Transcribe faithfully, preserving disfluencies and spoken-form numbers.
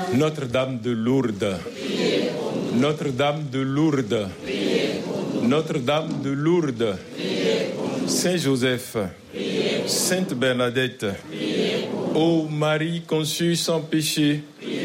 Notre-Dame de Lourdes, Notre-Dame de Lourdes, Notre-Dame de Lourdes, Saint-Joseph, Sainte Bernadette, ô Marie conçue sans péché,